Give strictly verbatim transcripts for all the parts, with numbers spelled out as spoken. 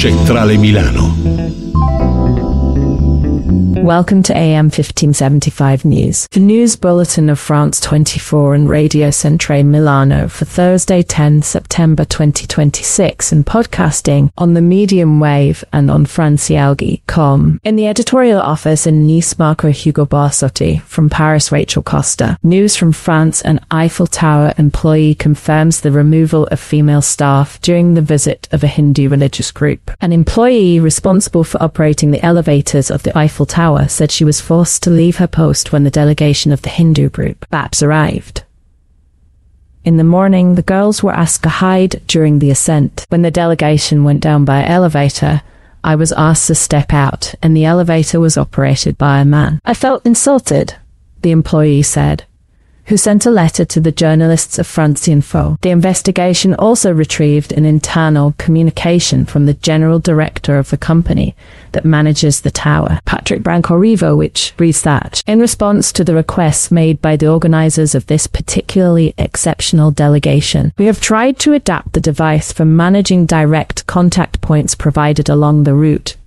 Centrale Milano. Welcome to A M fifteen seventy-five News, the news bulletin of France twenty-four and Radio Centrale Milano for Thursday, the tenth of September twenty twenty-six, and podcasting on the medium wave and on francialgi dot com. In the editorial office in Nice, Marco Hugo Barsotti. From Paris, Rachel Costa. News from France: an Eiffel Tower employee confirms the removal of female staff during the visit of a Hindu religious group. An employee responsible for operating the elevators of the Eiffel Tower said she was forced to leave her post when the delegation of the Hindu group, B A P S, arrived. In the morning, the girls were asked to hide during the ascent. When the delegation went down by elevator, I was asked to step out, and the elevator was operated by a man. I felt insulted, the employee said, who sent a letter to the journalists of France Info. The investigation also retrieved an internal communication from the general director of the company that manages the tower, Patrick Branco-Rivo, which reads that, in response to the requests made by the organizers of this particularly exceptional delegation, we have tried to adapt the device for managing direct contact points provided along the route.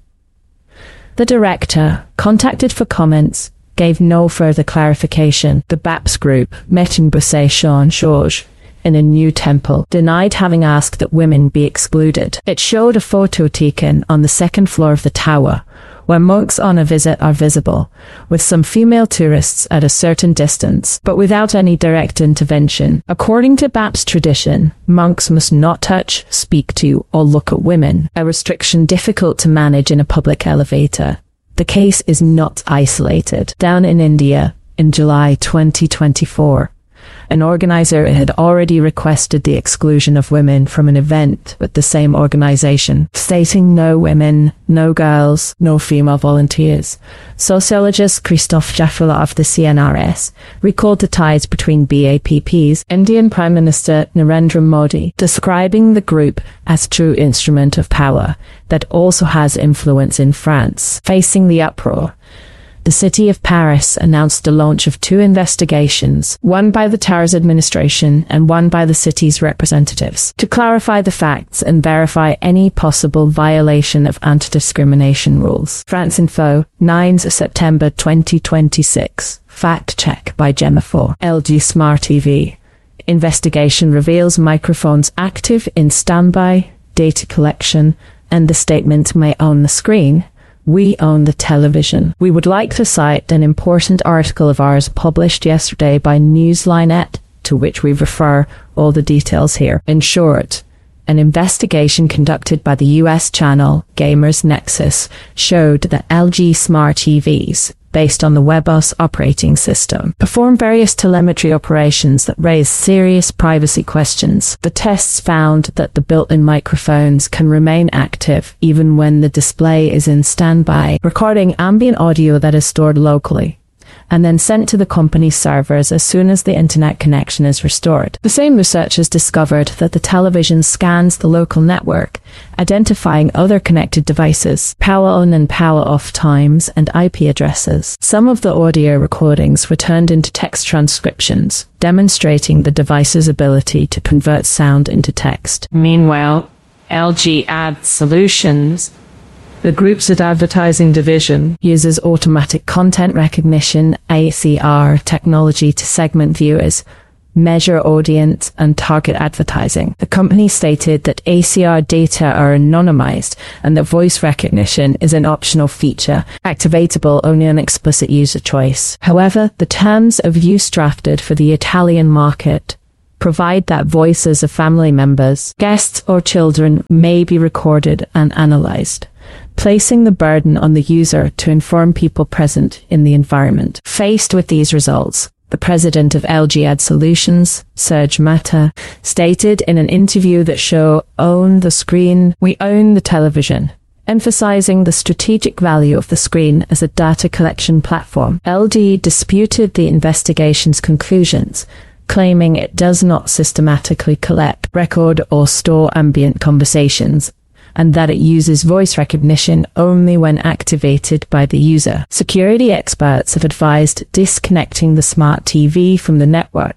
The director, contacted for comments, gave no further clarification. The B A P S group, Meeting Busse Jean Georges, in a new temple, denied having asked that women be excluded. It showed a photo taken on the second floor of the tower, where monks on a visit are visible, with some female tourists at a certain distance, but without any direct intervention. According to B A P S tradition, monks must not touch, speak to, or look at women, a restriction difficult to manage in a public elevator. The case is not isolated. Down in India, in July twenty twenty-four, an organizer had already requested the exclusion of women from an event with the same organization, stating no women, no girls, no female volunteers. Sociologist Christophe Jaffrelot of the C N R S recalled the ties between B A P P's Indian Prime Minister Narendra Modi, describing the group as a true instrument of power that also has influence in France. Facing the uproar, the city of Paris announced the launch of two investigations, one by the tower's administration and one by the city's representatives, to clarify the facts and verify any possible violation of anti-discrimination rules. France Info, ninth of September twenty twenty-six. Fact check by Gemma four. L G Smart T V. Investigation reveals microphones active in standby, data collection, and the statement may own the screen. We own the television. We would like to cite an important article of ours published yesterday by Newsline.net, to which we refer all the details here. In short, an investigation conducted by the U S channel Gamers Nexus showed that L G Smart T Vs, based on the WebOS operating system, perform various telemetry operations that raise serious privacy questions. The tests found that the built-in microphones can remain active even when the display is in standby, recording ambient audio that is stored locally and then sent to the company's servers as soon as the internet connection is restored. The same researchers discovered that the television scans the local network, identifying other connected devices, power on and power off times, and I P addresses. Some of the audio recordings were turned into text transcriptions, demonstrating the device's ability to convert sound into text. Meanwhile, L G Ad Solutions, the group's advertising division, uses automatic content recognition A C R technology to segment viewers, measure audience, and target advertising. The company stated that A C R data are anonymized and that voice recognition is an optional feature, activatable only on explicit user choice. However, the terms of use drafted for the Italian market provide that voices of family members, guests, or children may be recorded and analyzed, placing the burden on the user to inform people present in the environment. Faced with these results, the president of L G Ad Solutions, Serge Mata, stated in an interview that show "Own the screen, we own the television," emphasizing the strategic value of the screen as a data collection platform. L G disputed the investigation's conclusions, claiming it does not systematically collect, record, or store ambient conversations, and that it uses voice recognition only when activated by the user. Security experts have advised disconnecting the smart T V from the network,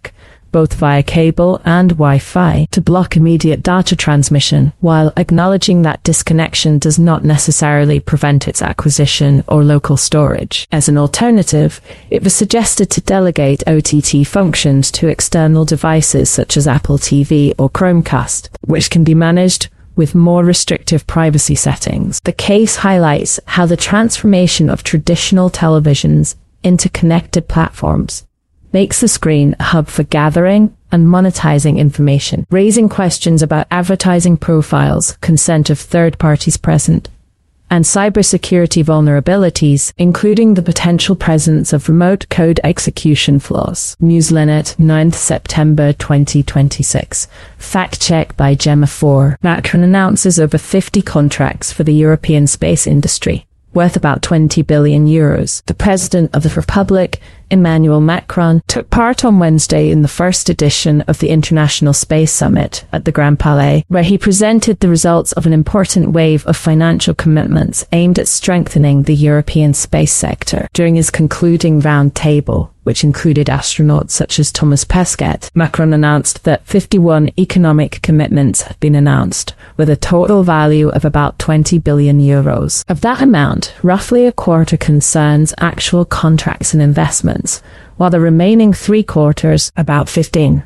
both via cable and Wi-Fi, to block immediate data transmission, while acknowledging that disconnection does not necessarily prevent its acquisition or local storage. As an alternative, it was suggested to delegate O T T functions to external devices such as Apple T V or Chromecast, which can be managed with more restrictive privacy settings. The case highlights how the transformation of traditional televisions into connected platforms makes the screen a hub for gathering and monetizing information, raising questions about advertising profiles, consent of third parties present, and cybersecurity vulnerabilities, including the potential presence of remote code execution flaws. Newslinnet, ninth September twenty twenty-six. Fact check by Gemma four. Macron announces over fifty contracts for the European space industry, worth about twenty billion euros. The President of the Republic, Emmanuel Macron, took part on Wednesday in the first edition of the International Space Summit at the Grand Palais, where he presented the results of an important wave of financial commitments aimed at strengthening the European space sector. During his concluding round table, which included astronauts such as Thomas Pesquet, Macron announced that fifty-one economic commitments had been announced, with a total value of about twenty billion euros. Of that amount, roughly a quarter concerns actual contracts and investments, while the remaining three quarters, about fifteen,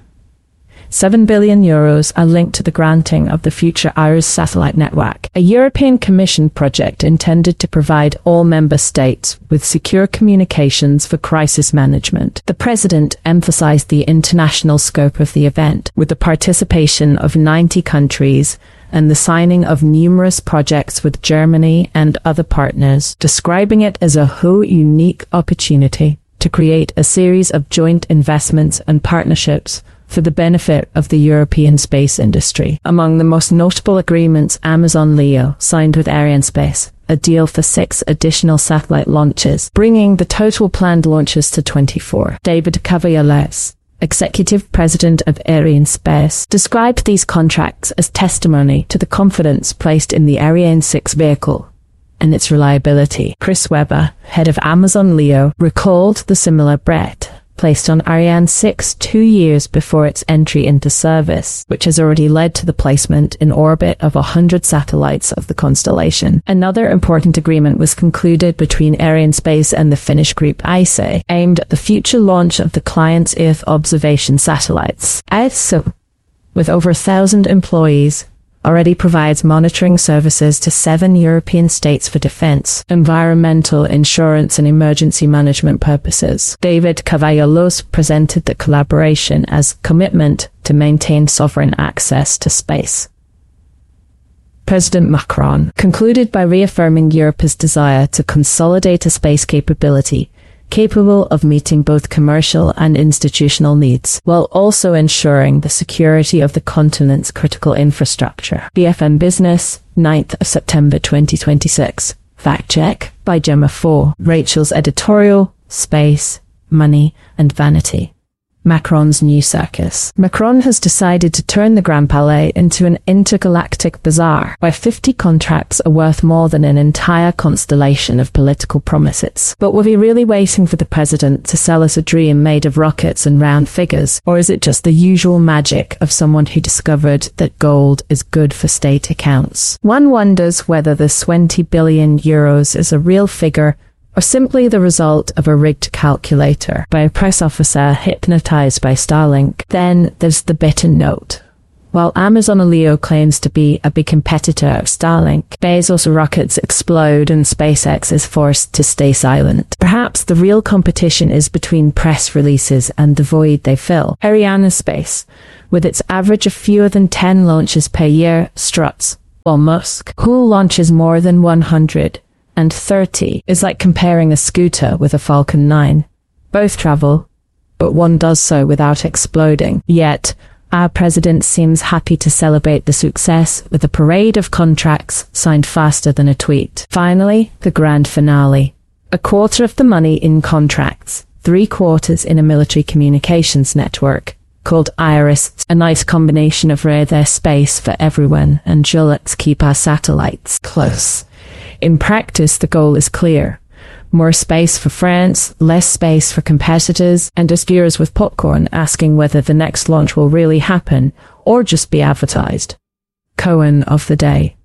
seven billion euros, are linked to the granting of the future IRIS satellite network, a European Commission project intended to provide all member states with secure communications for crisis management. The President emphasized the international scope of the event, with the participation of ninety countries and the signing of numerous projects with Germany and other partners, describing it as a whole unique opportunity to create a series of joint investments and partnerships for the benefit of the European space industry. Among the most notable agreements, Amazon Leo signed with Arianespace a deal for six additional satellite launches, bringing the total planned launches to twenty-four. David Cavallales, Executive President of Arianespace, described these contracts as testimony to the confidence placed in the Ariane six vehicle and its reliability. Chris Webber, head of Amazon Leo, recalled the similar bet placed on Ariane six two years before its entry into service, which has already led to the placement in orbit of one hundred satellites of the constellation. Another important agreement was concluded between Arianespace and the Finnish group I C E, aimed at the future launch of the client's Earth observation satellites. I C E, with over a thousand employees, already provides monitoring services to seven European states for defense, environmental, insurance and emergency management purposes. David Cavallales presented the collaboration as commitment to maintain sovereign access to space. President Macron concluded by reaffirming Europe's desire to consolidate a space capability capable of meeting both commercial and institutional needs, while also ensuring the security of the continent's critical infrastructure. B F M Business, ninth of September twenty twenty-six. Fact check by Gemma four. Rachel's editorial, Space, Money and Vanity. Macron's new circus. Macron has decided to turn the Grand Palais into an intergalactic bazaar, where fifty contracts are worth more than an entire constellation of political promises. But were we really waiting for the president to sell us a dream made of rockets and round figures? Or is it just the usual magic of someone who discovered that gold is good for state accounts? One wonders whether the twenty billion euros is a real figure or simply the result of a rigged calculator by a press officer hypnotized by Starlink. Then there's the bitter note. While Amazon Leo claims to be a big competitor of Starlink, Bezos' rockets explode and SpaceX is forced to stay silent. Perhaps the real competition is between press releases and the void they fill. Arianespace, with its average of fewer than ten launches per year, struts, while Musk, who launches more than one hundred and thirty, is like comparing a scooter with a Falcon nine. Both travel, but one does so without exploding. Yet, our president seems happy to celebrate the success with a parade of contracts signed faster than a tweet. Finally, the grand finale. A quarter of the money in contracts, three quarters in a military communications network called IRIS, a nice combination of rare their space for everyone and let's keep our satellites close. In practice, the goal is clear. More space for France, less space for competitors, and as viewers with popcorn asking whether the next launch will really happen or just be advertised. Koan of the day.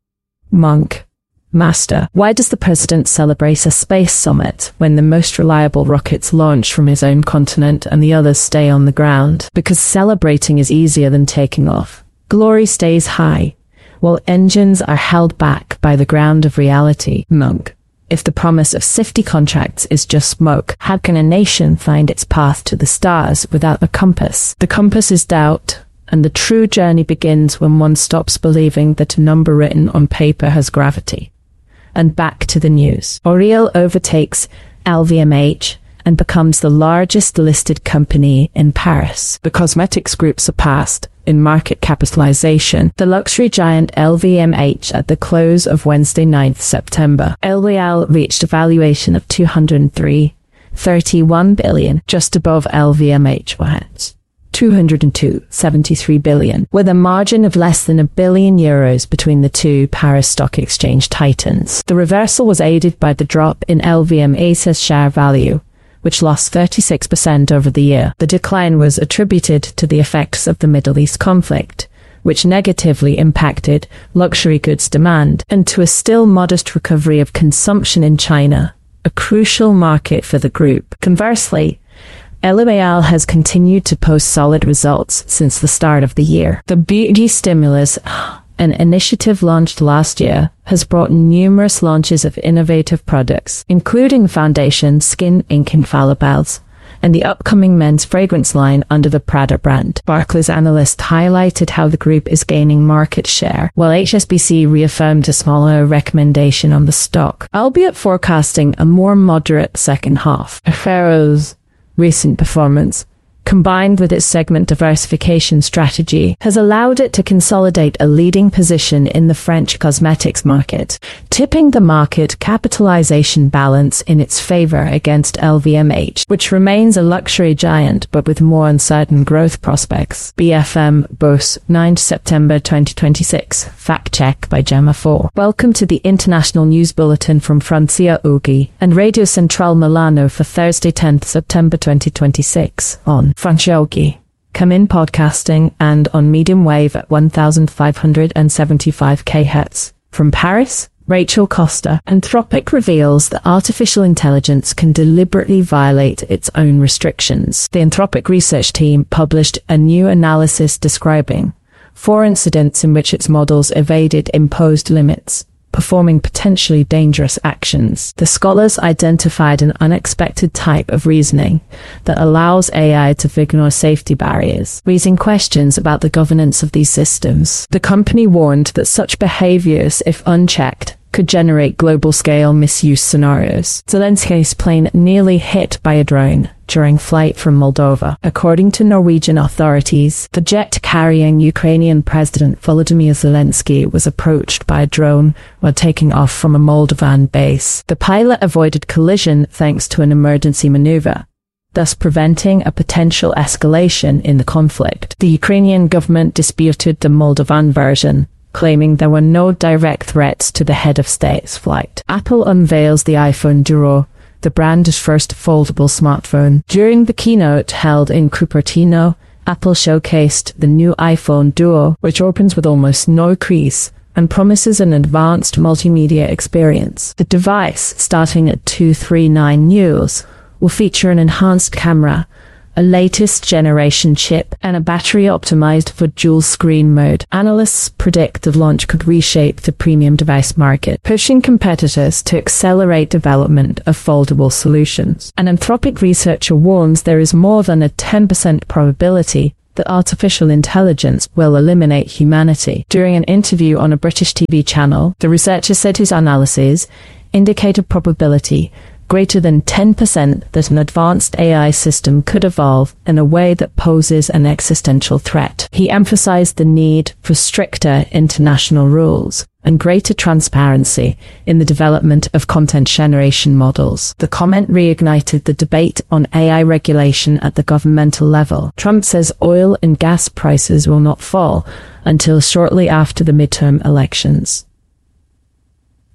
Monk. Master. Why does the president celebrate a space summit when the most reliable rockets launch from his own continent and the others stay on the ground? Because celebrating is easier than taking off. Glory stays high, while engines are held back by the ground of reality. Monk. If the promise of safety contracts is just smoke, how can a nation find its path to the stars without a compass? The compass is doubt, and the true journey begins when one stops believing that a number written on paper has gravity. And back to the news. L'Oréal overtakes L V M H and becomes the largest listed company in Paris. The cosmetics group surpassed, in market capitalization, the luxury giant L V M H at the close of Wednesday, ninth September. L'Oréal reached a valuation of two hundred three point three one billion, just above L V M H was two hundred two point seven three billion, with a margin of less than a billion euros between the two Paris Stock Exchange titans. The reversal was aided by the drop in L V M H's share value, which lost thirty-six percent over the year. The decline was attributed to the effects of the Middle East conflict, which negatively impacted luxury goods demand, and to a still modest recovery of consumption in China, a crucial market for the group. Conversely, L'Oréal has continued to post solid results since the start of the year. The beauty stimulus, an initiative launched last year, has brought numerous launches of innovative products, including foundation, skin ink infallibles, and the upcoming men's fragrance line under the Prada brand. Barclays analyst highlighted how the group is gaining market share, while H S B C reaffirmed a smaller recommendation on the stock, albeit forecasting a more moderate second half. Ferrero's recent performance, combined with its segment diversification strategy, has allowed it to consolidate a leading position in the French cosmetics market, tipping the market capitalization balance in its favor against L V M H, which remains a luxury giant but with more uncertain growth prospects. B F M Bourse, ninth September twenty twenty-six. Fact check by Gemma four. Welcome to the International News Bulletin from Francia Ughi and Radio Centrale Milano for Thursday, tenth September twenty twenty-six on Francia Ughi. Come in podcasting and on medium wave at one thousand five hundred seventy-five kilohertz. From Paris, Rachel Costa. Anthropic reveals that artificial intelligence can deliberately violate its own restrictions. The Anthropic research team published a new analysis describing four incidents in which its models evaded imposed limits, performing potentially dangerous actions. The scholars identified an unexpected type of reasoning that allows A I to ignore safety barriers, raising questions about the governance of these systems. The company warned that such behaviors, if unchecked, could generate global-scale misuse scenarios. Zelensky's plane nearly hit by a drone during flight from Moldova. According to Norwegian authorities, the jet carrying Ukrainian President Volodymyr Zelensky was approached by a drone while taking off from a Moldovan base. The pilot avoided collision thanks to an emergency maneuver, thus preventing a potential escalation in the conflict. The Ukrainian government disputed the Moldovan version, claiming there were no direct threats to the head of state's flight. Apple unveils the iPhone Duo, the brand's first foldable smartphone. During the keynote held in Cupertino, Apple showcased the new iPhone Duo, which opens with almost no crease and promises an advanced multimedia experience. The device, starting at two hundred thirty-nine euros, will feature an enhanced camera, a latest generation chip, and a battery optimized for dual screen mode. Analysts predict the launch could reshape the premium device market, pushing competitors to accelerate development of foldable solutions. An Anthropic researcher warns there is more than a ten percent probability that artificial intelligence will eliminate humanity. During an interview on a British T V channel, the researcher said his analyses indicate a probability greater than ten percent that an advanced A I system could evolve in a way that poses an existential threat. He emphasized the need for stricter international rules and greater transparency in the development of content generation models. The comment reignited the debate on A I regulation at the governmental level. Trump says oil and gas prices will not fall until shortly after the midterm elections.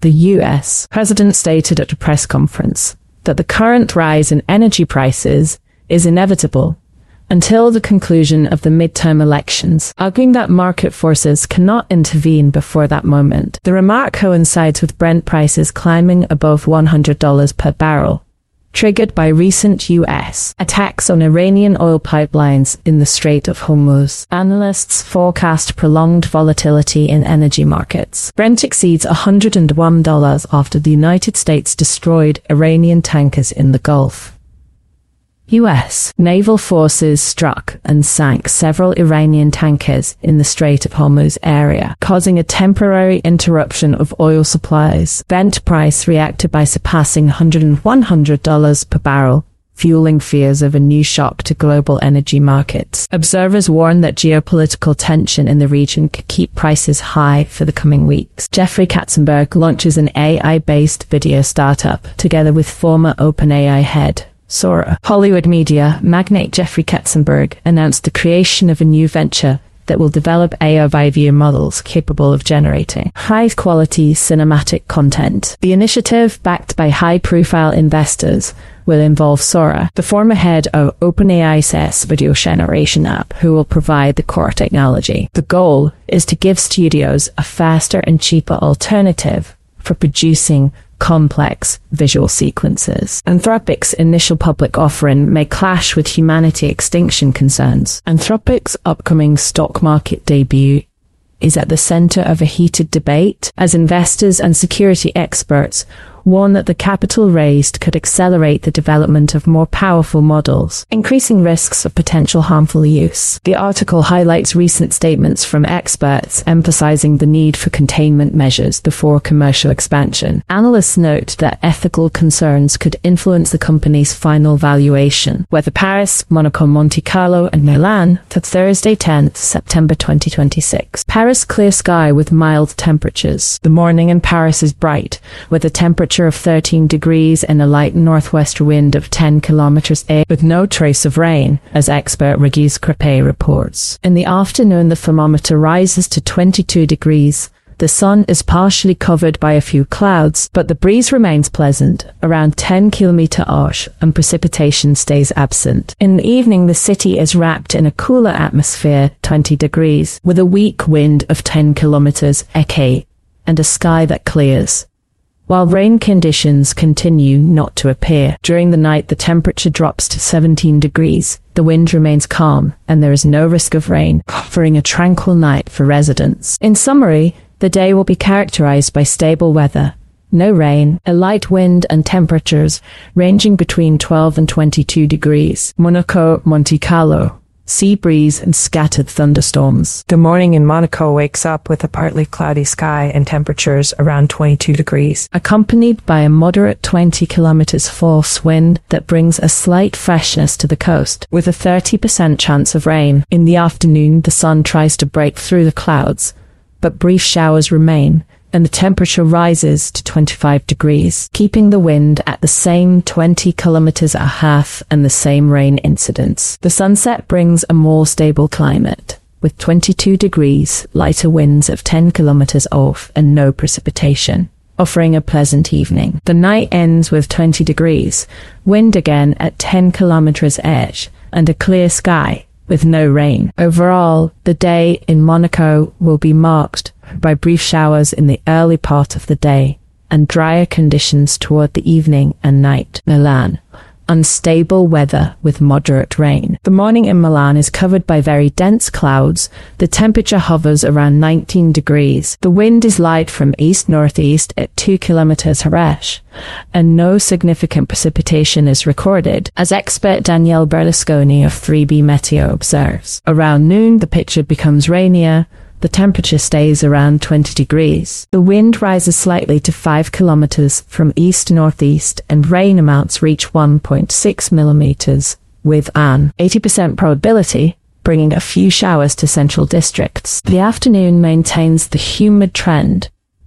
The U S president stated at a press conference that the current rise in energy prices is inevitable until the conclusion of the midterm elections, arguing that market forces cannot intervene before that moment. The remark coincides with Brent prices climbing above one hundred dollars per barrel, triggered by recent U S attacks on Iranian oil pipelines in the Strait of Hormuz. Analysts forecast prolonged volatility in energy markets. Brent exceeds one hundred one dollars after the United States destroyed Iranian tankers in the Gulf. U S naval forces struck and sank several Iranian tankers in the Strait of Hormuz area, causing a temporary interruption of oil supplies. Brent price reacted by surpassing one hundred dollars per barrel, fueling fears of a new shock to global energy markets. Observers warn that geopolitical tension in the region could keep prices high for the coming weeks. Jeffrey Katzenberg launches an A I-based video startup together with former OpenAI head Sora. Hollywood media magnate Jeffrey Katzenberg announced the creation of a new venture that will develop A I video models capable of generating high-quality cinematic content. The initiative, backed by high-profile investors, will involve Sora, the former head of OpenAI's video generation app, who will provide the core technology. The goal is to give studios a faster and cheaper alternative for producing complex visual sequences. Anthropic's initial public offering may clash with humanity extinction concerns. Anthropic's upcoming stock market debut is at the center of a heated debate, as investors and security experts warn that the capital raised could accelerate the development of more powerful models, increasing risks of potential harmful use. The article highlights recent statements from experts emphasizing the need for containment measures before commercial expansion. Analysts note that ethical concerns could influence the company's final valuation. Weather: Paris, Monaco, Monte Carlo, and Milan for Thursday, tenth September twenty twenty-six. Paris: clear sky with mild temperatures. The morning in Paris is bright, with a temperature of thirteen degrees and a light northwest wind of ten kilometers a, with no trace of rain, as expert Regis Crepé reports. In the afternoon, the thermometer rises to twenty-two degrees. The sun is partially covered by a few clouds, but the breeze remains pleasant, around ten kilometers per hour, and precipitation stays absent. In the evening, the city is wrapped in a cooler atmosphere, twenty degrees, with a weak wind of ten kilometers per hour, and a sky that clears, while rain conditions continue not to appear. During the night, the temperature drops to seventeen degrees, the wind remains calm, and there is no risk of rain, offering a tranquil night for residents. In summary, the day will be characterized by stable weather, no rain, a light wind, and temperatures ranging between twelve and twenty-two degrees. Monaco, Monte Carlo: sea breeze and scattered thunderstorms. The morning in Monaco wakes up with a partly cloudy sky and temperatures around twenty-two degrees, accompanied by a moderate twenty kilometers force wind that brings a slight freshness to the coast, with a thirty percent chance of rain. In the afternoon, the sun tries to break through the clouds, but brief showers remain, and the temperature rises to twenty-five degrees, keeping the wind at the same twenty kilometers a half and the same rain incidence. The sunset brings a more stable climate, with twenty-two degrees, lighter winds of ten kilometers off, and no precipitation, offering a pleasant evening. The night ends with twenty degrees, wind again at ten kilometers edge, and a clear sky, with no rain. Overall, the day in Monaco will be marked by brief showers in the early part of the day, and drier conditions toward the evening and night. Milan: unstable weather with moderate rain. The morning in Milan is covered by very dense clouds. The temperature hovers around nineteen degrees. The wind is light from east-northeast at two kilometers per hour, and no significant precipitation is recorded, as expert Daniele Berlusconi of three B Meteo observes. Around noon, the picture becomes rainier. The temperature stays around twenty degrees. The wind rises slightly to five kilometers from east-northeast, and rain amounts reach one point six millimeters, with an eighty percent probability, bringing a few showers to central districts. The afternoon maintains the humid trend,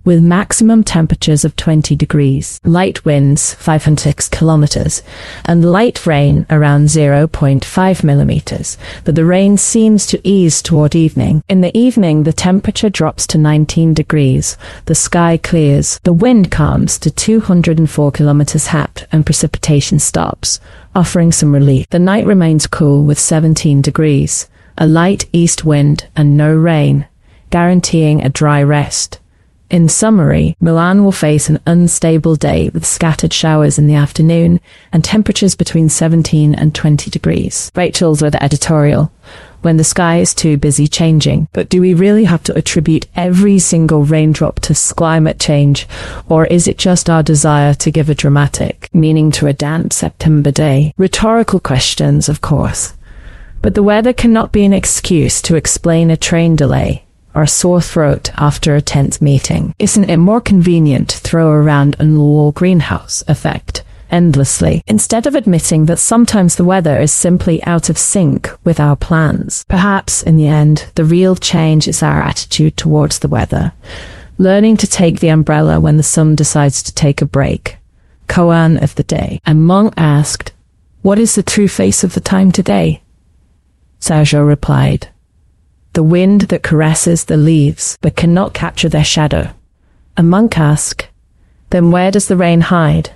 with maximum temperatures of twenty degrees, light winds five hundred six kilometers, and light rain around zero point five millimeters, but the rain seems to ease toward evening. In the evening, the temperature drops to nineteen degrees, the sky clears, the wind calms to two hundred four kilometers H, and precipitation stops, offering some relief. The night remains cool with seventeen degrees, a light east wind and no rain, guaranteeing a dry rest. In summary, Milan will face an unstable day with scattered showers in the afternoon and temperatures between seventeen and twenty degrees. Rachel's weather editorial. When the sky is too busy changing. But do we really have to attribute every single raindrop to climate change? Or is it just our desire to give a dramatic meaning to a damp September day? Rhetorical questions, of course. But the weather cannot be an excuse to explain a train delay or a sore throat after a tense meeting. Isn't it more convenient to throw around a Lowell greenhouse effect endlessly, instead of admitting that sometimes the weather is simply out of sync with our plans? Perhaps, in the end, the real change is our attitude towards the weather. Learning to take the umbrella when the sun decides to take a break. Koan of the day. And Monk asked, "What is the true face of the time today?" Sergio replied, "The wind that caresses the leaves but cannot capture their shadow." A monk asked, "Then where does the rain hide?"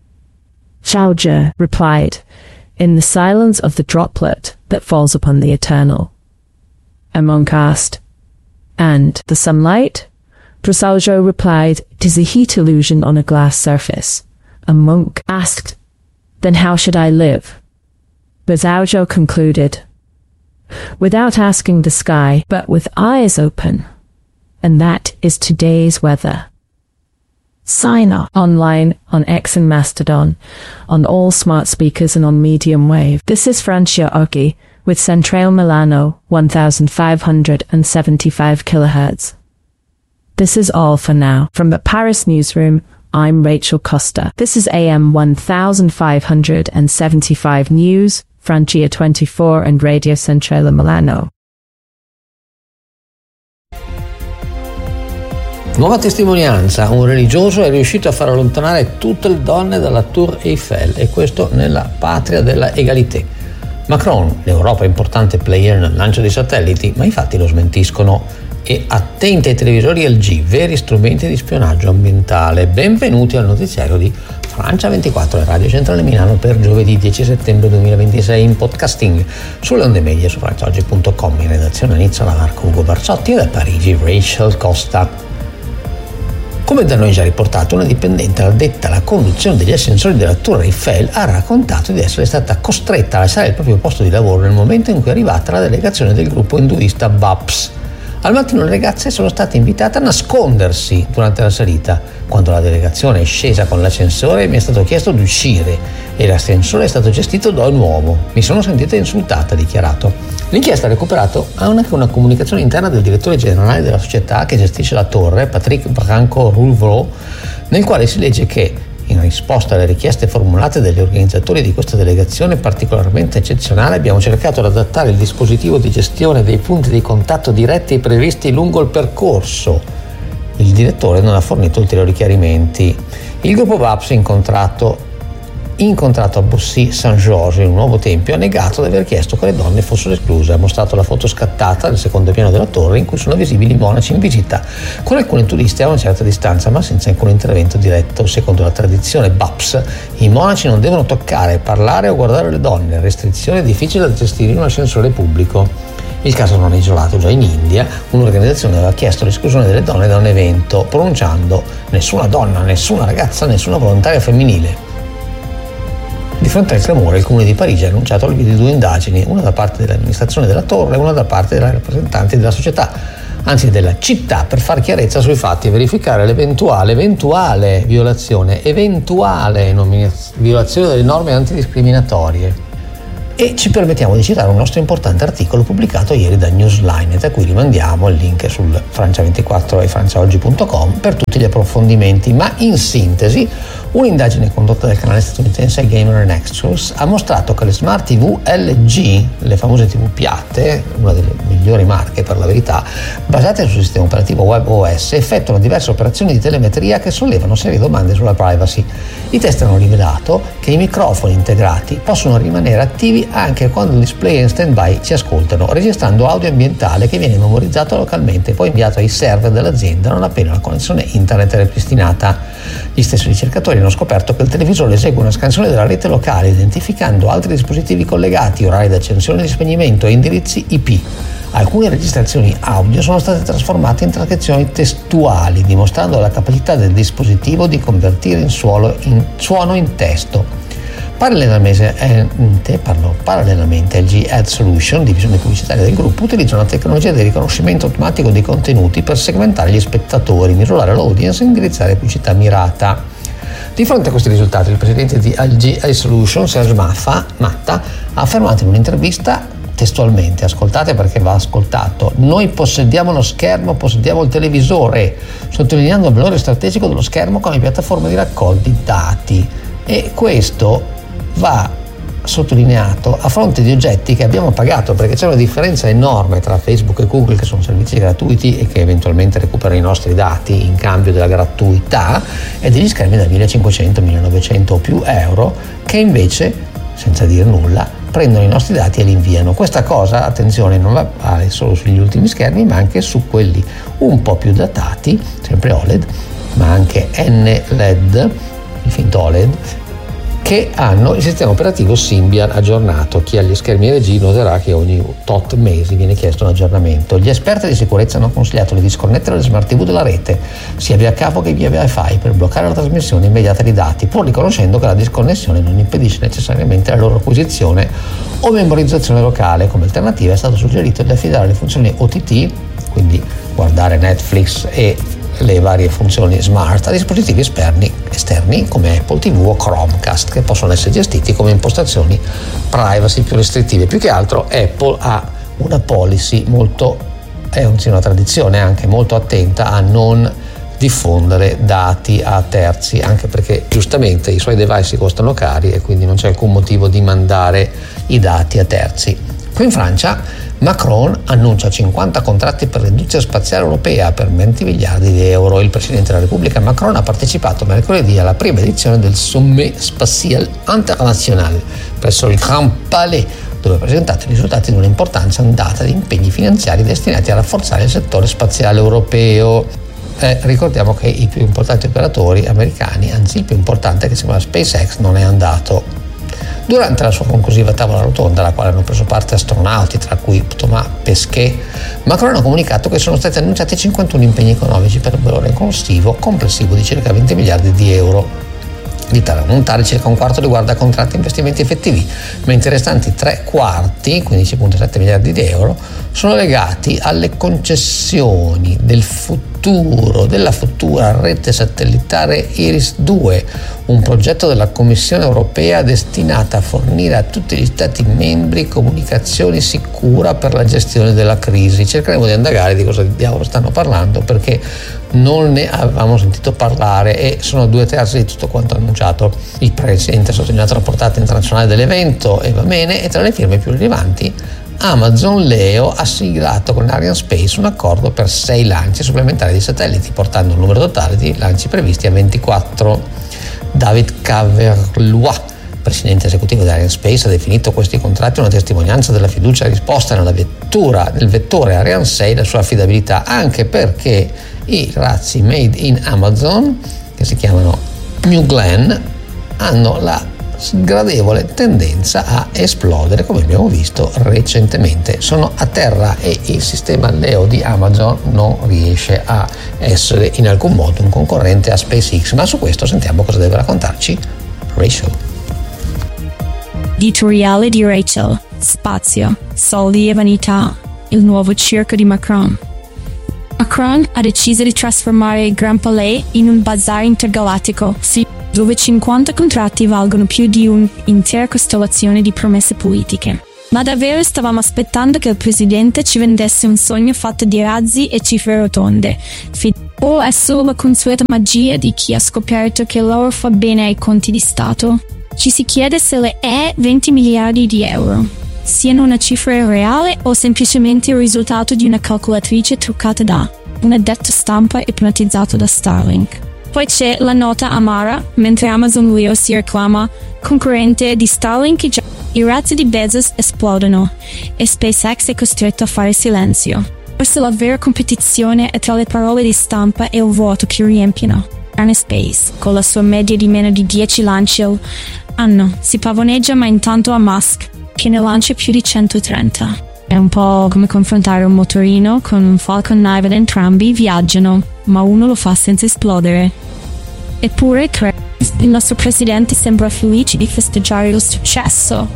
Xiaozhe replied, "In the silence of the droplet that falls upon the eternal." A monk asked, "And the sunlight?" Xiaozhe replied, "It is a heat illusion on a glass surface." A monk asked, "Then how should I live?" But Xiaozhe concluded, "Without asking the sky, but with eyes open. And that is today's weather." Sign up online, on X and Mastodon, on all smart speakers and on medium wave. This is Francia Oggi with Centrale Milano, one thousand five hundred seventy-five kilohertz. This is all for now. From the Paris newsroom, I'm Rachel Costa. This is A M one thousand five hundred seventy-five News, Francia twenty-four and Radio Centrale Milano. Nuova testimonianza, un religioso è riuscito a far allontanare tutte le donne dalla Tour Eiffel, e questo nella patria della egalité. Macron, l'Europa è importante player nel lancio dei satelliti, ma i fatti lo smentiscono. E attenti ai televisori L G, veri strumenti di spionaggio ambientale. Benvenuti al notiziario di Francia ventiquattro e Radio Centrale Milano per giovedì dieci settembre duemilaventisei in podcasting sulle onde medie su franciaoggi punto com. In redazione a Nizza la Marco Ugo Barzotti e da Parigi Rachel Costa. Come da noi già riportato, una dipendente addetta alla conduzione degli ascensori della Tour Eiffel ha raccontato di essere stata costretta a lasciare il proprio posto di lavoro nel momento in cui è arrivata la delegazione del gruppo induista B A P S. Al mattino le ragazze sono state invitate a nascondersi durante la salita. Quando la delegazione è scesa con l'ascensore mi è stato chiesto di uscire e l'ascensore è stato gestito da un uomo. Mi sono sentita insultata, ha dichiarato. L'inchiesta ha recuperato anche una comunicazione interna del direttore generale della società che gestisce la torre, Patrick Branco-Rouvrot, nel quale si legge che, in risposta alle richieste formulate dagli organizzatori di questa delegazione particolarmente eccezionale, abbiamo cercato di adattare il dispositivo di gestione dei punti di contatto diretti previsti lungo il percorso. Il direttore non ha fornito ulteriori chiarimenti. Il gruppo B A P S incontrato incontrato a Boissy Saint-Georges in un nuovo tempio ha negato di aver chiesto che le donne fossero escluse. Ha mostrato la foto scattata del secondo piano della torre in cui sono visibili i monaci in visita con alcuni turisti a una certa distanza ma senza alcun intervento diretto. Secondo la tradizione B A P S i monaci non devono toccare, parlare o guardare le donne, restrizione difficile da gestire in un ascensore pubblico. Il caso non è isolato. Già in India un'organizzazione aveva chiesto l'esclusione delle donne da un evento pronunciando nessuna donna, nessuna ragazza, nessuna volontaria femminile. Di fronte al clamore, il Comune di Parigi ha annunciato l'avvio di due indagini, una da parte dell'amministrazione della torre e una da parte dei rappresentanti della società, anzi della città, per far chiarezza sui fatti e verificare l'eventuale eventuale violazione, eventuale violazione delle norme antidiscriminatorie. E ci permettiamo di citare un nostro importante articolo pubblicato ieri da Newsline, da cui rimandiamo il link sul Francia ventiquattro e franciaoggi punto com per tutti gli approfondimenti. Ma in sintesi, Un'indagine condotta dal canale statunitense Gamer Nexus ha mostrato che le smart tivù L G, le famose tivù piatte, una delle migliori marche per la verità, basate sul sistema operativo WebOS, effettuano diverse operazioni di telemetria che sollevano serie domande sulla privacy. I test hanno rivelato che i microfoni integrati possono rimanere attivi anche quando il display è in stand-by ci ascoltano, registrando audio ambientale che viene memorizzato localmente e poi inviato ai server dell'azienda non appena la connessione internet è ripristinata. Gli stessi ricercatori hanno scoperto che il televisore esegue una scansione della rete locale identificando altri dispositivi collegati, orari di accensione e di spegnimento e indirizzi I P. Alcune registrazioni audio sono state trasformate in trascrizioni testuali, dimostrando la capacità del dispositivo di convertire in, suolo in suono in testo. Parallelamente, parlo, parallelamente L G Ad Solution, divisione pubblicitaria del gruppo, utilizza una tecnologia di riconoscimento automatico dei contenuti per segmentare gli spettatori, misurare l'audience e indirizzare pubblicità mirata. Di fronte a questi risultati, il presidente di L G Ad Solution, Serge Matta, ha affermato in un'intervista testualmente, ascoltate perché va ascoltato: noi possediamo lo schermo, possediamo il televisore, sottolineando il valore strategico dello schermo come piattaforma di raccolta dati. E questo va sottolineato a fronte di oggetti che abbiamo pagato, perché c'è una differenza enorme tra Facebook e Google, che sono servizi gratuiti e che eventualmente recuperano i nostri dati in cambio della gratuità, e degli schermi da millecinquecento, millenovecento o più euro che invece, senza dire nulla, prendono i nostri dati e li inviano. Questa cosa, attenzione, non vale solo sugli ultimi schermi, ma anche su quelli un po' più datati, sempre O L E D, ma anche N L E D, il finto O L E D, che hanno il sistema operativo Symbian aggiornato. Chi ha gli schermi L G noterà che ogni tot mesi viene chiesto un aggiornamento. Gli esperti di sicurezza hanno consigliato di disconnettere le smart tivù dalla rete, sia via cavo che via Wi-Fi, per bloccare la trasmissione immediata di dati, pur riconoscendo che la disconnessione non impedisce necessariamente la loro acquisizione o memorizzazione locale. Come alternativa è stato suggerito di affidare le funzioni O T T, quindi guardare Netflix e le varie funzioni smart, a dispositivi esterni, esterni come Apple tivù o Chromecast, che possono essere gestiti come impostazioni privacy più restrittive. Più che altro Apple ha una policy molto, è una tradizione anche molto attenta a non diffondere dati a terzi, anche perché giustamente i suoi device costano cari e quindi non c'è alcun motivo di mandare i dati a terzi. Qui in Francia Macron annuncia cinquanta contratti per l'industria spaziale europea per venti miliardi di euro. Il presidente della Repubblica Macron ha partecipato mercoledì alla prima edizione del Sommet Spatial International presso il Grand Palais, dove ha presentato i risultati di un'importante ondata di impegni finanziari destinati a rafforzare il settore spaziale europeo. Eh, ricordiamo che i più importanti operatori americani, anzi il più importante, che si chiama SpaceX, non è andato. Durante la sua conclusiva tavola rotonda, alla quale hanno preso parte astronauti, tra cui Thomas Pesquet, Macron ha comunicato che sono stati annunciati cinquantuno impegni economici per un valore complessivo, complessivo di circa venti miliardi di euro. Di tale ammontare circa un quarto riguarda contratti e investimenti effettivi, mentre i restanti tre quarti, quindici virgola sette miliardi di euro, sono legati alle concessioni del futuro, della futura rete satellitare Iris due, un progetto della Commissione europea destinata a fornire a tutti gli Stati membri comunicazioni sicura per la gestione della crisi. Cercheremo di indagare di cosa diavolo stanno parlando, perché non ne avevamo sentito parlare e sono due terzi di tutto quanto annunciato. Il presidente ha sottolineato la portata internazionale dell'evento e va bene, e tra le firme più rilevanti Amazon Leo ha siglato con Arianespace un accordo per sei lanci supplementari di satelliti, portando il numero totale di lanci previsti a ventiquattro. David Caverlois, presidente esecutivo di Arianespace, ha definito questi contratti una testimonianza della fiducia risposta nella vettura, nel vettore Ariane sei e la sua affidabilità, anche perché i razzi made in Amazon, che si chiamano New Glenn, hanno la sgradevole tendenza a esplodere, come abbiamo visto recentemente. Sono a terra e il sistema Leo di Amazon non riesce a essere in alcun modo un concorrente a SpaceX, ma su questo sentiamo cosa deve raccontarci Rachel. Editoriale di Rachel. Spazio, soldi e vanità. Il nuovo circo di Macron. Macron ha deciso di trasformare il Grand Palais in un bazar intergalattico, sì, dove cinquanta contratti valgono più di un'intera costellazione di promesse politiche. Ma davvero stavamo aspettando che il presidente ci vendesse un sogno fatto di razzi e cifre rotonde? O è solo la consueta magia di chi ha scoperto che l'oro fa bene ai conti di Stato? Ci si chiede se le E venti miliardi di euro siano una cifra reale o semplicemente il risultato di una calcolatrice truccata da un addetto stampa ipnotizzato da Starlink. Poi c'è la nota amara, mentre Amazon Leo si reclama concorrente di Starlink, e già i razzi di Bezos esplodono e SpaceX è costretto a fare silenzio. Forse la vera competizione è tra le parole di stampa e il vuoto che riempiono. Space, con la sua media di meno di dieci lanci all'anno, si pavoneggia, ma intanto a Musk, che ne lancia più di centotrenta. È un po' come confrontare un motorino con un Falcon nove ed entrambi viaggiano, ma uno lo fa senza esplodere. Eppure, il nostro presidente sembra felice di festeggiare il successo,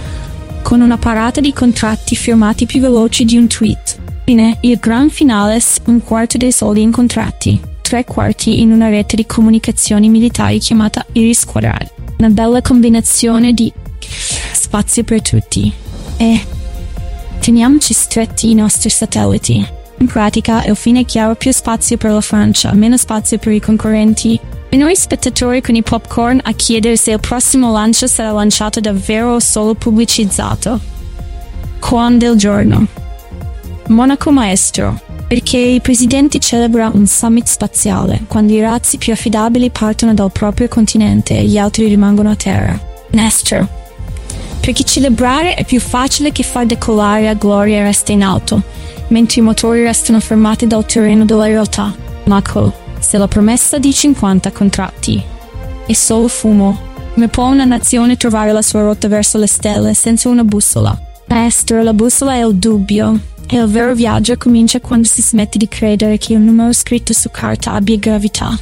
con una parata di contratti firmati più veloci di un tweet. Fine, il gran finale, un quarto dei soldi in contratti, tre quarti in una rete di comunicazioni militari chiamata Iris Quadrant. Una bella combinazione di spazio per tutti. E teniamoci stretti i nostri satelliti. In pratica, il fine è chiaro: più spazio per la Francia, meno spazio per i concorrenti. E noi spettatori con i popcorn a chiedere se il prossimo lancio sarà lanciato davvero o solo pubblicizzato. Quan del giorno. Monaco maestro. Perché il presidente celebra un summit spaziale, quando i razzi più affidabili partono dal proprio continente e gli altri rimangono a terra. Maestro. Perché celebrare è più facile che far decollare a gloria e resta in alto, mentre i motori restano fermati dal terreno della realtà. Marco, se la promessa di cinquanta contratti è solo fumo, come può una nazione trovare la sua rotta verso le stelle senza una bussola? Maestro, la bussola è il dubbio, e il vero viaggio comincia quando si smette di credere che un numero scritto su carta abbia gravità.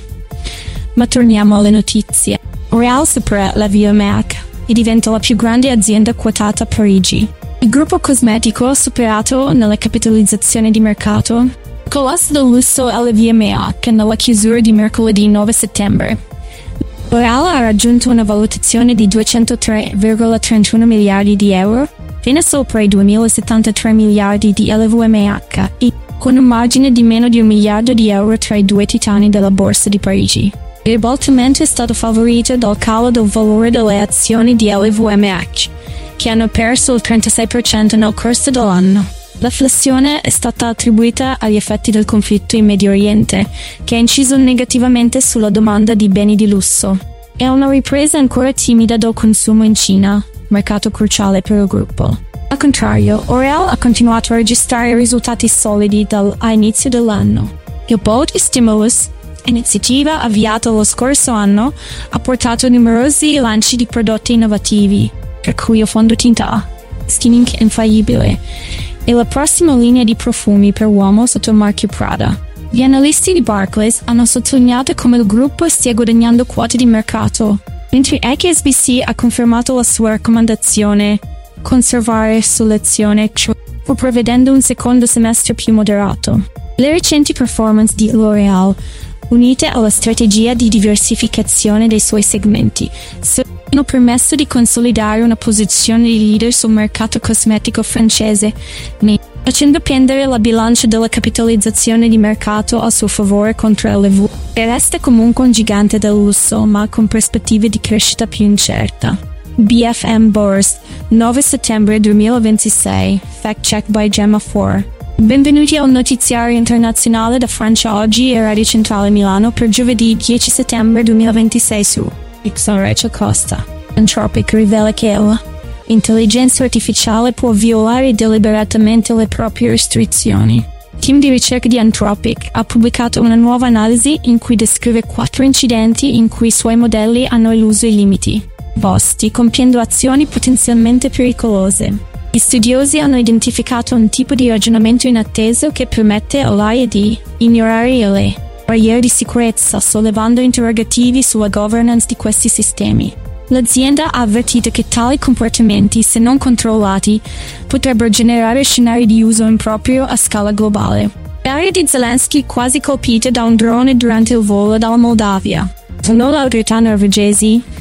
Ma torniamo alle notizie. L'Oréal supera la V M H e diventa la più grande azienda quotata a Parigi. Il gruppo cosmetico ha superato nella capitalizzazione di mercato il colosso del lusso L V M H nella chiusura di mercoledì nove settembre. L'Oréal ha raggiunto una valutazione di duecentotre virgola trentuno miliardi di euro, appena sopra i duemilasettantatré miliardi di L V M H, e con un margine di meno di un miliardo di euro tra i due titani della borsa di Parigi. Il ribaltamento è stato favorito dal calo del valore delle azioni di L V M H, che hanno perso il trentasei per cento nel corso dell'anno. La flessione è stata attribuita agli effetti del conflitto in Medio Oriente, che ha inciso negativamente sulla domanda di beni di lusso, e a una ripresa ancora timida del consumo in Cina, mercato cruciale per il gruppo. Al contrario, L'Oréal ha continuato a registrare risultati solidi dall'inizio dell'anno. Il Bold Stimulus, iniziativa avviata lo scorso anno, ha portato numerosi lanci di prodotti innovativi, per cui il fondotinta, skinning infallibile, e la prossima linea di profumi per uomo sotto il marchio Prada. Gli analisti di Barclays hanno sottolineato come il gruppo stia guadagnando quote di mercato, mentre H S B C ha confermato la sua raccomandazione conservare sull'azione, pur prevedendo un secondo semestre più moderato. Le recenti performance di L'Oréal, unite alla strategia di diversificazione dei suoi segmenti, hanno permesso di consolidare una posizione di leader sul mercato cosmetico francese, facendo pendere la bilancia della capitalizzazione di mercato a suo favore contro L V. E resta comunque un gigante del lusso, ma con prospettive di crescita più incerta. B F M Bourse, nove settembre duemilaventisei, fact check by Gemma quattro. Benvenuti al notiziario internazionale da Francia Oggi e Radio Centrale Milano per giovedì dieci settembre duemilaventisei su X Rachel Costa. Anthropic rivela che l'intelligenza artificiale può violare deliberatamente le proprie restrizioni. Il team di ricerca di Anthropic ha pubblicato una nuova analisi in cui descrive quattro incidenti in cui i suoi modelli hanno eluso i limiti posti, compiendo azioni potenzialmente pericolose. Gli studiosi hanno identificato un tipo di ragionamento inatteso che permette all'A I di ignorare le barriere di sicurezza, sollevando interrogativi sulla governance di questi sistemi. L'azienda ha avvertito che tali comportamenti, se non controllati, potrebbero generare scenari di uso improprio a scala globale. L'area di Zelensky quasi colpita da un drone durante il volo dalla Moldavia. Secondo le autorità norvegesi,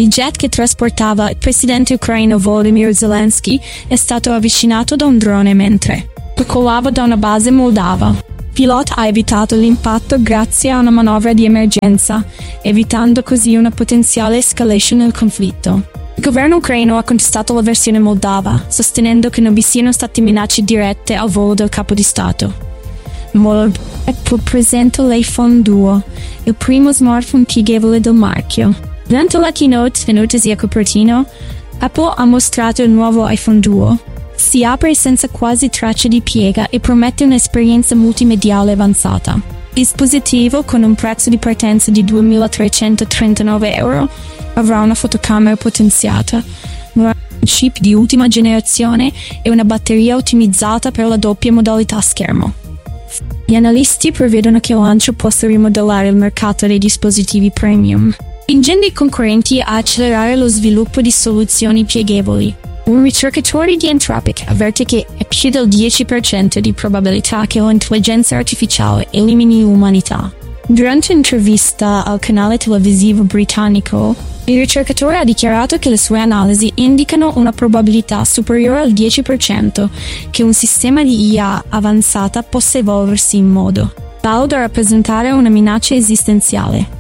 Il jet che trasportava il presidente ucraino Volodymyr Zelensky è stato avvicinato da un drone mentre decollava da una base moldava. Il pilota ha evitato l'impatto grazie a una manovra di emergenza, evitando così una potenziale escalation del conflitto. Il governo ucraino ha contestato la versione moldava, sostenendo che non vi siano state minacce dirette al volo del capo di Stato. Volodymyr presenta l'iPhone due, il primo smartphone pieghevole del marchio. Durante la keynote, tenutasi a Cupertino, Apple ha mostrato il nuovo iPhone due. Si apre senza quasi traccia di piega e promette un'esperienza multimediale avanzata. Il dispositivo, con un prezzo di partenza di duemilatrecentotrentanove euro, avrà una fotocamera potenziata, un chip di ultima generazione e una batteria ottimizzata per la doppia modalità schermo. Gli analisti prevedono che il lancio possa rimodellare il mercato dei dispositivi premium, spingendo i concorrenti a accelerare lo sviluppo di soluzioni pieghevoli. Un ricercatore di Anthropic avverte che è più del dieci per cento di probabilità che l'intelligenza artificiale elimini l'umanità. Durante un'intervista al canale televisivo britannico, il ricercatore ha dichiarato che le sue analisi indicano una probabilità superiore al dieci per cento che un sistema di I A avanzata possa evolversi in modo tale da rappresentare una minaccia esistenziale.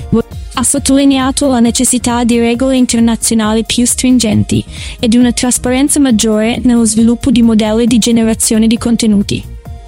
Ha sottolineato la necessità di regole internazionali più stringenti e di una trasparenza maggiore nello sviluppo di modelli di generazione di contenuti.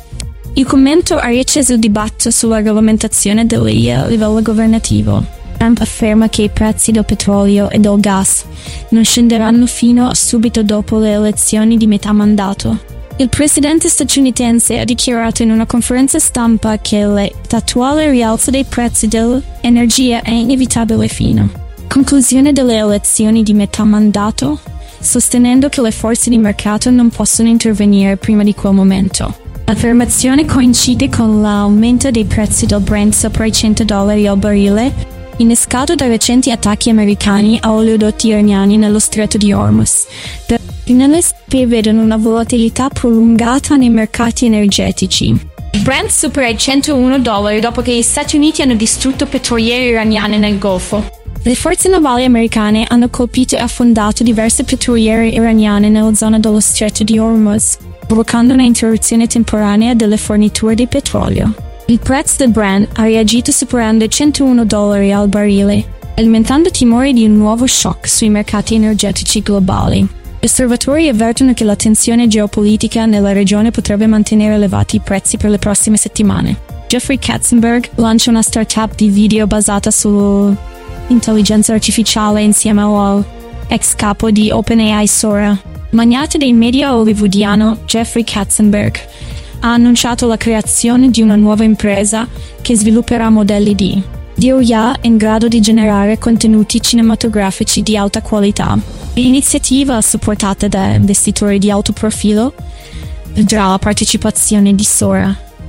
Il commento ha riacceso il dibattito sulla regolamentazione delle I A a livello governativo. Trump afferma che i prezzi del petrolio e del gas non scenderanno fino a subito dopo le elezioni di metà mandato. Il presidente statunitense ha dichiarato in una conferenza stampa che l'attuale rialzo dei prezzi dell'energia è inevitabile fino alla conclusione delle elezioni di metà mandato, sostenendo che le forze di mercato non possono intervenire prima di quel momento. L'affermazione coincide con l'aumento dei prezzi del Brent sopra i cento dollari al barile, innescato da recenti attacchi americani a oleodotti iraniani nello stretto di Hormuz. Gli analisti prevedono una volatilità prolungata nei mercati energetici. Brent supera i centouno dollari dopo che gli Stati Uniti hanno distrutto petroliere iraniane nel Golfo. Le forze navali americane hanno colpito e affondato diverse petroliere iraniane nella zona dello stretto di Hormuz, provocando una interruzione temporanea delle forniture di petrolio. Il prezzo del Brent ha reagito superando i centouno dollari al barile, alimentando timori di un nuovo shock sui mercati energetici globali. Gli osservatori avvertono che la tensione geopolitica nella regione potrebbe mantenere elevati i prezzi per le prossime settimane. Jeffrey Katzenberg lancia una startup di video basata sull'intelligenza artificiale insieme all'ex capo di OpenAI Sora. Magnate dei media hollywoodiano Jeffrey Katzenberg ha annunciato la creazione di una nuova impresa che svilupperà modelli di di I A in grado di generare contenuti cinematografici di alta qualità. L'iniziativa, supportata da investitori di alto profilo, vedrà la partecipazione di Sora,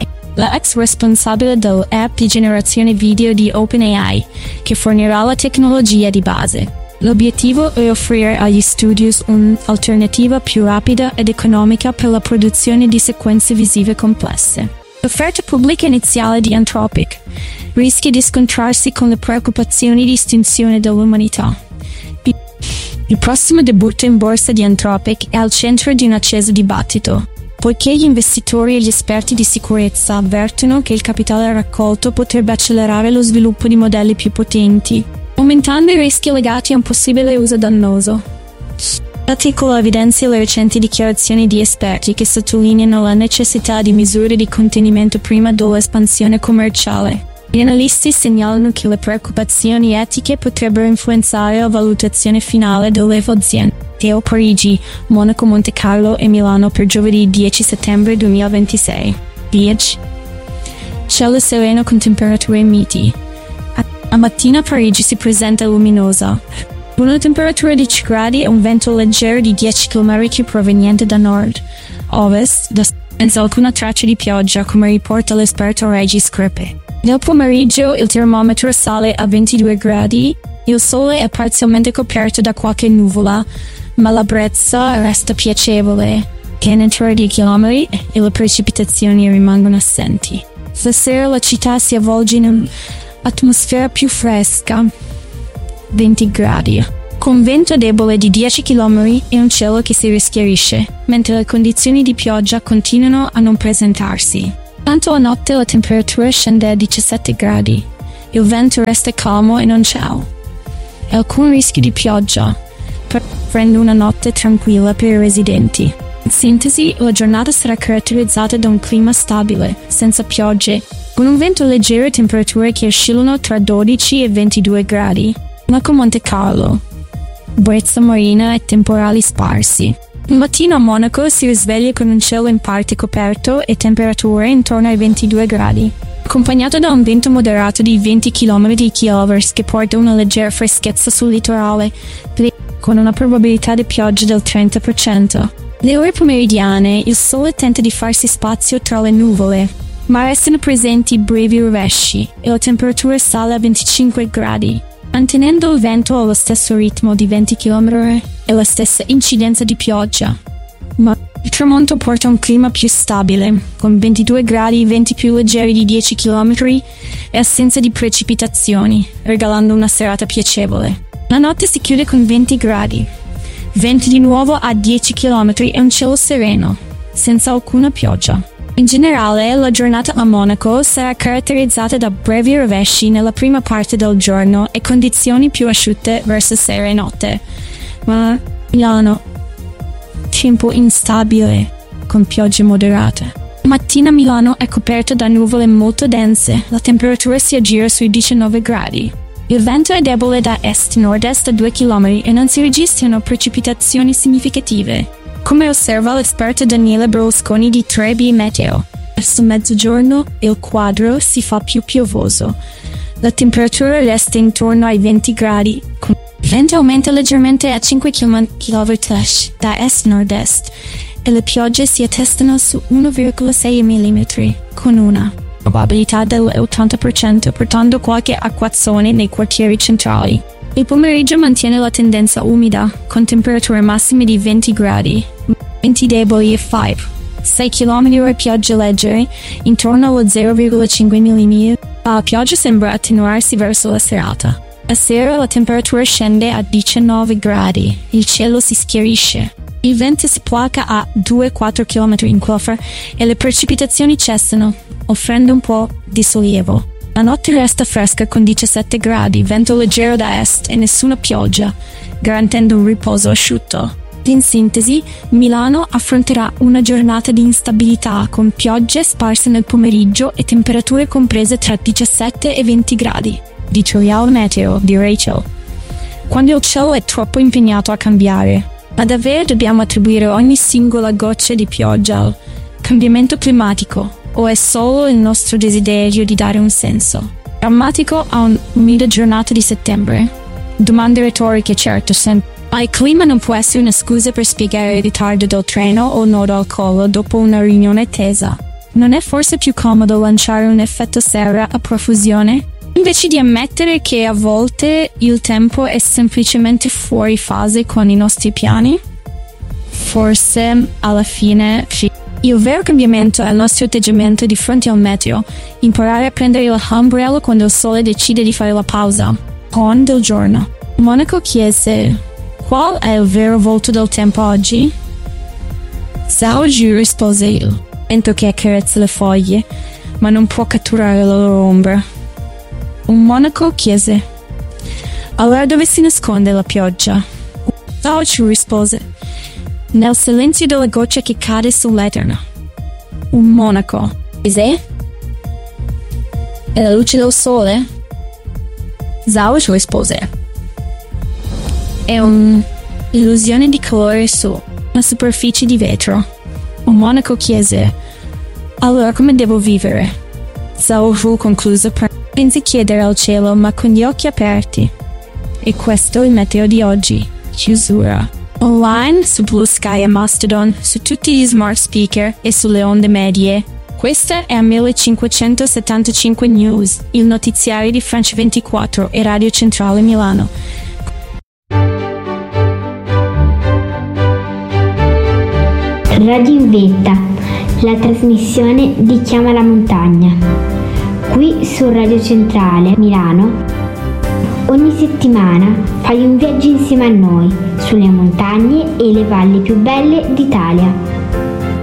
la ex responsabile dell'app di generazione video di OpenAI, che fornirà la tecnologia di base. L'obiettivo è offrire agli studios un'alternativa più rapida ed economica per la produzione di sequenze visive complesse. L'offerta pubblica iniziale di Anthropic rischia di scontrarsi con le preoccupazioni di estinzione dell'umanità. Il prossimo debutto in borsa di Anthropic è al centro di un acceso dibattito, poiché gli investitori e gli esperti di sicurezza avvertono che il capitale raccolto potrebbe accelerare lo sviluppo di modelli più potenti, aumentando i rischi legati a un possibile uso dannoso. L'articolo evidenzia le recenti dichiarazioni di esperti che sottolineano la necessità di misure di contenimento prima dell'espansione commerciale. Gli analisti segnalano che le preoccupazioni etiche potrebbero influenzare la valutazione finale delle aziende. Teo Parigi, Monaco, Monte Carlo e Milano per giovedì dieci settembre duemilaventisei. Viaggi. Cielo sereno con temperature miti. A mattina Parigi si presenta luminosa. Una temperatura di dieci gradi e un vento leggero di dieci chilometri proveniente da nord-ovest, senza alcuna traccia di pioggia, come riporta l'esperto Regis Crepe. Nel pomeriggio il termometro sale a ventidue gradi, il sole è parzialmente coperto da qualche nuvola, ma la brezza resta piacevole, che in entro di chilometri e le precipitazioni rimangono assenti. Stasera la città si avvolge in un'atmosfera più fresca, venti gradi. con vento debole di dieci chilometri e un cielo che si rischiarisce, mentre le condizioni di pioggia continuano a non presentarsi. Tanto la notte la temperatura scende a diciassette gradi, il vento resta calmo e non c'è alcun rischio di pioggia, prende una notte tranquilla per i residenti. In sintesi, la giornata sarà caratterizzata da un clima stabile, senza piogge, con un vento leggero e temperature che oscillano tra dodici e ventidue gradi. Monaco Monte Carlo, brezza marina e temporali sparsi. Il mattino a Monaco si risveglia con un cielo in parte coperto e temperature intorno ai ventidue gradi, accompagnato da un vento moderato di venti chilometri all'ora che porta una leggera freschezza sul litorale, con una probabilità di pioggia del trenta per cento. Le ore pomeridiane il sole tenta di farsi spazio tra le nuvole, ma restano presenti brevi rovesci e la temperatura sale a venticinque gradi, mantenendo il vento allo stesso ritmo di venti chilometri all'ora e la stessa incidenza di pioggia. Ma il tramonto porta un clima più stabile, con ventidue gradi, venti più leggeri di dieci chilometri e assenza di precipitazioni, regalando una serata piacevole. La notte si chiude con venti gradi, venti di nuovo a dieci chilometri e un cielo sereno, senza alcuna pioggia. In generale, la giornata a Monaco sarà caratterizzata da brevi rovesci nella prima parte del giorno e condizioni più asciutte verso sera e notte. Ma Milano, tempo instabile, con piogge moderate. Mattina Milano è coperta da nuvole molto dense, la temperatura si aggira sui diciannove gradi. Il vento è debole da est-nord-est a due chilometri e non si registrano precipitazioni significative, come osserva l'esperto Daniele Berlusconi di tre B Meteo. Verso mezzogiorno il quadro si fa più piovoso. La temperatura resta intorno ai venti gradi, con il vento aumenta leggermente a cinque chilometri da est-nord-est e le piogge si attestano su uno virgola sei millimetri, con una probabilità dell'ottanta per cento, portando qualche acquazzone nei quartieri centrali. Il pomeriggio mantiene la tendenza umida, con temperature massime di venti gradi, venti deboli e cinque sei chilometri all'ora piogge leggere, intorno allo zero virgola cinque millimetri. La pioggia sembra attenuarsi verso la serata. A sera la temperatura scende a diciannove gradi, il cielo si schiarisce. Il vento si placa a due quattro chilometri in clofer e le precipitazioni cessano, offrendo un po' di sollievo. La notte resta fresca con diciassette gradi, vento leggero da est e nessuna pioggia, garantendo un riposo asciutto. In sintesi, Milano affronterà una giornata di instabilità con piogge sparse nel pomeriggio e temperature comprese tra diciassette e venti gradi. Editoriale Meteo di Rachel. Quando il cielo è troppo impegnato a cambiare, ma davvero dobbiamo attribuire ogni singola goccia di pioggia al cambiamento climatico, o è solo il nostro desiderio di dare un senso drammatico a un'umida giornata di settembre? Domande retoriche, certo, sempre. Ma il clima non può essere una scusa per spiegare il ritardo del treno o il nodo al collo dopo una riunione tesa. Non è forse più comodo lanciare un effetto serra a profusione, invece di ammettere che a volte il tempo è semplicemente fuori fase con i nostri piani? Forse, alla fine, il vero cambiamento è il nostro atteggiamento di fronte al meteo, imparare a prendere l'ombrello quando il sole decide di fare la pausa. Con del giorno. Monaco chiese: qual è il vero volto del tempo oggi? Zhao Ju rispose: il vento che accarezza le foglie, ma non può catturare la loro ombra. Un monaco chiese: allora dove si nasconde la pioggia? Zhao Ju rispose: nel silenzio della goccia che cade sull'eterno. Un monaco chiese: e la luce del sole? Zhao Ju rispose: è un'illusione di calore su una superficie di vetro. Un monaco chiese: allora come devo vivere? Zhao Ju concluse: pensi chiedere al cielo ma con gli occhi aperti. E questo è il meteo di oggi. Chiusura. Online, su Blue Sky e Mastodon, su tutti gli smart speaker e sulle onde medie. Questa è millecinquecentosettantacinque News, il notiziario di Francia ventiquattro e Radio Centrale Milano. Radio in Vetta, la trasmissione di Chiama la Montagna. Qui su Radio Centrale Milano Ogni settimana fai un viaggio insieme a noi sulle montagne e le valli più belle d'Italia.